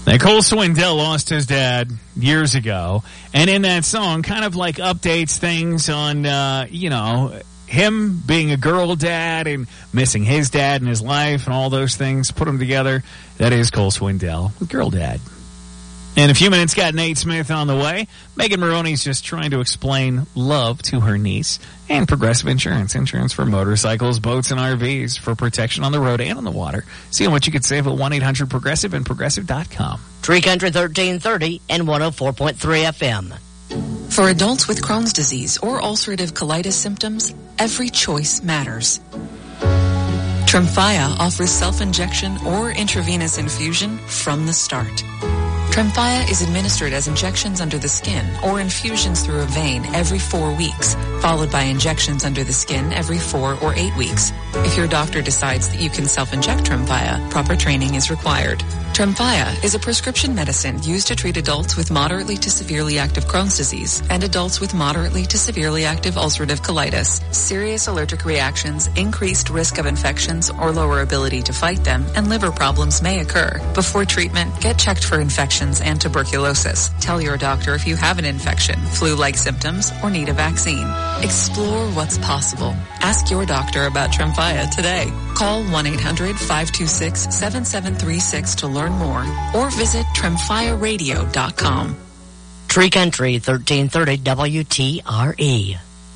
Cole Swindell lost his dad years ago, and in that song kind of like updates things on, him being a girl dad and missing his dad in his life and all those things, put them together. That is Cole Swindell with Girl Dad. In a few minutes, got Nate Smith on the way. Megan Maroney's just trying to explain love to her niece. And Progressive Insurance. Insurance for motorcycles, boats, and RVs for protection on the road and on the water. See what you could save at 1-800-PROGRESSIVE and Progressive.com. Tree Country 1330 and 104.3 FM. For adults with Crohn's disease or ulcerative colitis symptoms, every choice matters. Tremfya offers self-injection or intravenous infusion from the start. Tremfya is administered as injections under the skin or infusions through a vein every 4 weeks, followed by injections under the skin every 4 or 8 weeks. If your doctor decides that you can self-inject Tremfya, proper training is required. Tremfya is a prescription medicine used to treat adults with moderately to severely active Crohn's disease and adults with moderately to severely active ulcerative colitis. Serious allergic reactions, increased risk of infections or lower ability to fight them, and liver problems may occur. Before treatment, get checked for infections and tuberculosis. Tell your doctor if you have an infection, flu-like symptoms, or need a vaccine. Explore what's possible. Ask your doctor about Tremfya today. Call 1-800-526-7736 to learn more or visit TremfyaRadio.com. Tree Country 1330 WTRE.